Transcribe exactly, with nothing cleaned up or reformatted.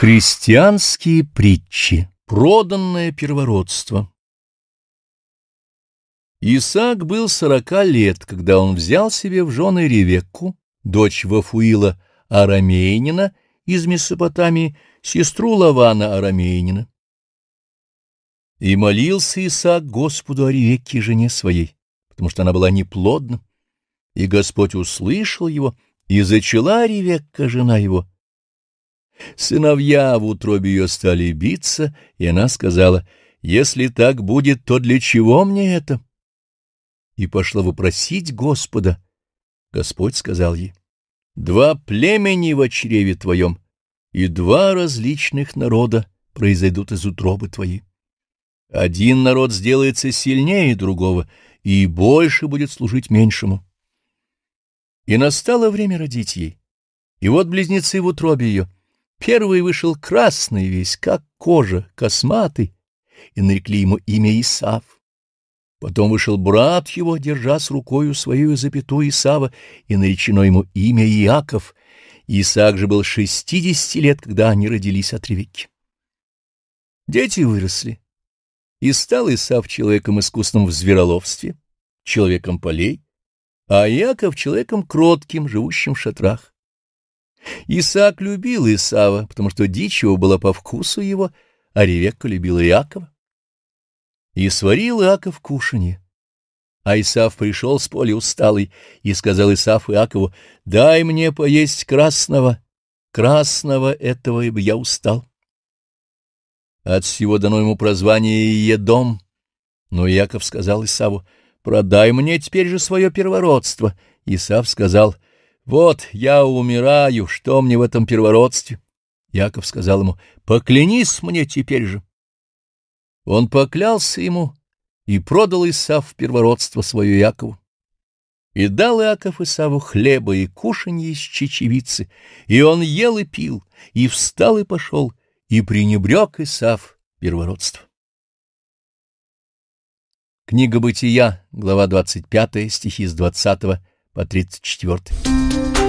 Христианские притчи. Проданное первородство. Исаак был сорока лет, когда он взял себе в жены Ревекку, дочь Вафуила Арамеянина из Месопотамии, сестру Лавана Арамеянина. И молился Исаак Господу о Ревекке, жене своей, потому что она была неплодна. И Господь услышал его, и зачала Ревекка, жена его. Сыновья в утробе ее стали биться, и она сказала: «Если так будет, то для чего мне это?» И пошла вопросить Господа. Господь сказал ей: «Два племени в чреве твоем, и два различных народа произойдут из утробы твоей. Один народ сделается сильнее другого, и больше будет служить меньшему». И настало время родить ей, и вот близнецы в утробе ее. Первый вышел красный весь, как кожа, косматый, и нарекли ему имя Исав. Потом вышел брат его, держа с рукою свою запятую Исава, и наречено ему имя Иаков. Исаак же был шестидесяти лет, когда они родились от Ревекки. Дети выросли, и стал Исав человеком искусным в звероловстве, человеком полей, а Иаков человеком кротким, живущим в шатрах. Исаак любил Исава, потому что дичь его была по вкусу его, а Ревекка любила Иакова. И сварил Иаков кушанье. А Исав пришел с поля усталый, и сказал Исав Иакову: «Дай мне поесть красного, красного этого, ибо я устал». От сего дано ему прозвание Едом. Но Иаков сказал Исаву: «Продай мне теперь же свое первородство». Исав сказал: «Вот я умираю, что мне в этом первородстве?» Иаков сказал ему: «Поклянись мне теперь же». Он поклялся ему и продал Исав первородство свое Иакову. И дал Иаков Исаву хлеба и кушанье из чечевицы, и он ел и пил, и встал и пошел, и пренебрег Исав первородство. Книга Бытия, глава двадцать пятая, стихи с двадцатого по тридцать четвёртый.